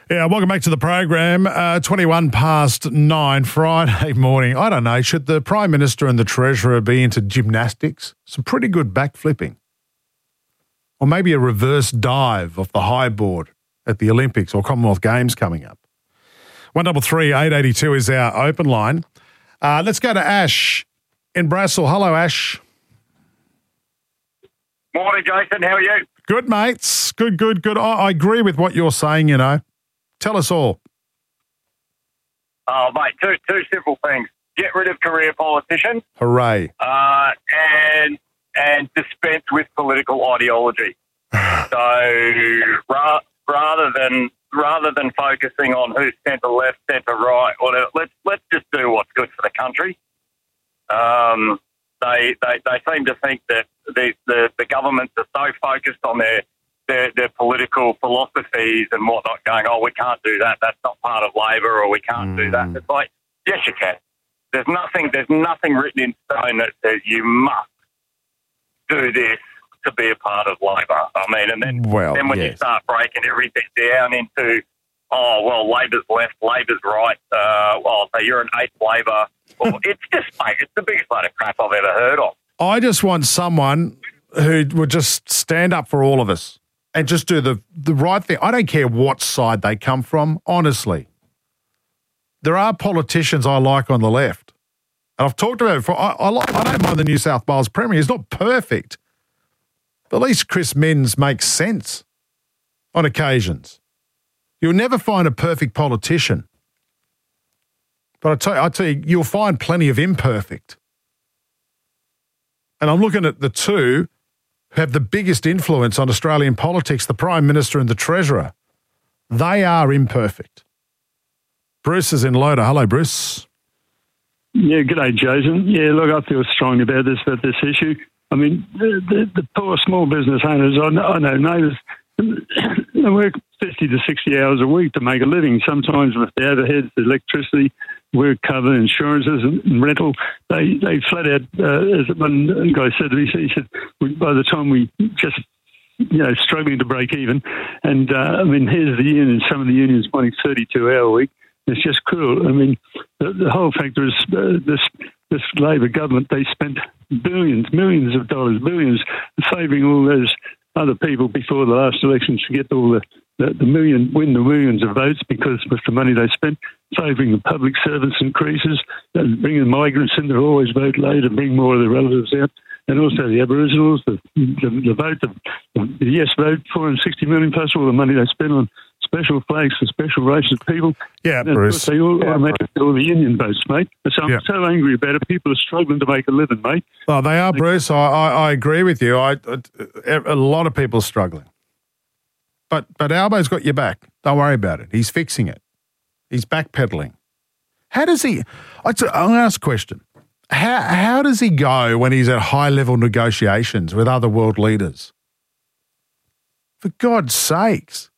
Yeah, welcome back to the program. 21 past 9, Friday morning. I don't know, should the Prime Minister and the Treasurer be into gymnastics? Some pretty good backflipping. Or maybe a reverse dive off the high board at the Olympics or Commonwealth Games coming up. 133 882 is our open line. Let's go to Ash in Brassel. Hello, Ash. Morning, Jason. How are you? Good, mates. Good. I agree with what you're saying, you know. Tell us all. Oh, mate, two simple things. Get rid of career politicians. Hooray. And dispense with political ideology. So rather than focusing on who's centre left, centre right, whatever, let's just do what's good for the country. They seem to think that the governments are so focused on their political philosophies and whatnot, going, oh, we can't do that. That's not part of Labor, or we can't do that. It's like, yes, you can. There's nothing written in stone that says you must do this to be a part of Labor. I mean, and then when you start breaking everything down into, oh, well, Labor's left, Labor's right. So you're an eighth Labor. Well, it's just, mate, it's the biggest load of crap I've ever heard of. I just want someone who would just stand up for all of us and just do the right thing. I don't care what side they come from, honestly. There are politicians I like on the left. And I've talked about it before. I don't mind the New South Wales Premier. He's not perfect. But at least Chris Minns makes sense on occasions. You'll never find a perfect politician. But I tell you, you'll find plenty of imperfect. And I'm looking at the two who have the biggest influence on Australian politics, the Prime Minister and the Treasurer. They are imperfect. Bruce is in Loader. Hello, Bruce. Yeah, good day, Jason. Yeah, look, I feel strongly about this issue. I mean, the poor small business owners, I know neighbours, they work 50 to 60 hours a week to make a living. Sometimes with the overheads, the electricity, work cover, insurances and rental, they flat out, as one guy said to me, he said, by the time we just, struggling to break even, and I mean, here's the union, some of the unions wanting 32-hour week. It's just cruel. I mean, the whole factor is this Labor government, they spent millions of dollars, favouring all those other people before the last elections to get all win the millions of votes, because with the money they spent, favouring the public service increases, bringing migrants in to always vote Labor, bring more of the relatives out, and also the Aboriginals, the vote, the yes vote, 460 million plus all the money they spent on special flags for special races of people. Yeah, Bruce. They all the union votes, mate. So I'm so angry about it. People are struggling to make a living, mate. Oh, they are, Bruce. I agree with you. A lot of people are struggling. But Albo's got your back. Don't worry about it. He's fixing it. He's backpedaling. How does he... I'll ask a question. How does he go when he's at high-level negotiations with other world leaders? For God's sakes.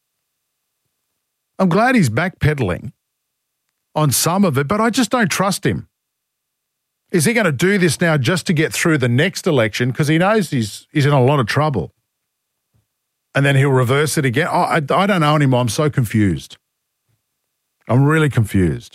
I'm glad he's backpedaling on some of it, but I just don't trust him. Is he going to do this now just to get through the next election because he knows he's in a lot of trouble? And then he'll reverse it again? I don't know anymore. I'm so confused. I'm really confused.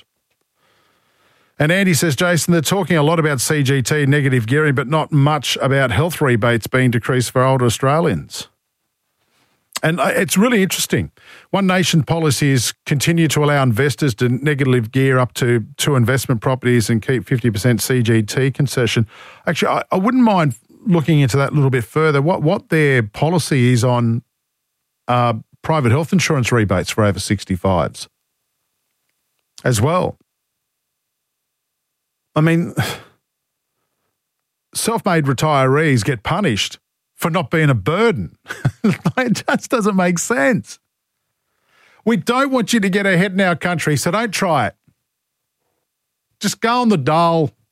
And Andy says, Jason, they're talking a lot about CGT, negative gearing, but not much about health rebates being decreased for older Australians. And it's really interesting. One Nation policies continue to allow investors to negative gear up to 2 investment properties and keep 50% CGT concession. Actually, I wouldn't mind looking into that a little bit further. What their policy is on private health insurance rebates for over 65s as well. I mean, self-made retirees get punished for not being a burden. It just doesn't make sense. We don't want you to get ahead in our country, so don't try it. Just go on the dole,